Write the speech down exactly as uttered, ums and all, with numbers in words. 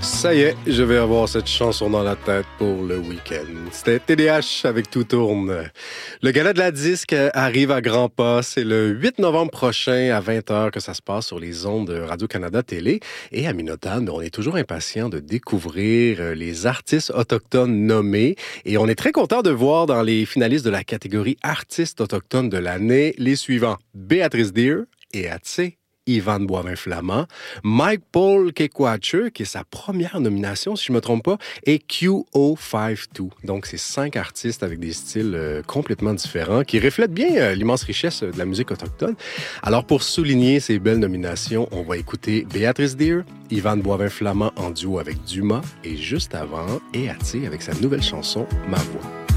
Ça y est, je vais avoir cette chanson dans la tête pour le week-end. C'était T D H avec Tout tourne. Le gala de la disque arrive à grands pas. C'est le huit novembre prochain à vingt heures que ça se passe sur les ondes de Radio-Canada Télé. Et à Minotagne, on est toujours impatient de découvrir les artistes autochtones nommés. Et on est très content de voir dans les finalistes de la catégorie artistes autochtones de l'année les suivants. Béatrice Deer et Atsé Ivan Boivin-Flamand, Mike Paul Kekwache, qui est sa première nomination, si je ne me trompe pas, et Q O cinquante-deux. Donc, c'est cinq artistes avec des styles euh, complètement différents qui reflètent bien euh, l'immense richesse de la musique autochtone. Alors, pour souligner ces belles nominations, on va écouter Béatrice Deer, Ivan Boivin-Flamand en duo avec Dumas, et juste avant, Eatsé avec sa nouvelle chanson « Ma voix ».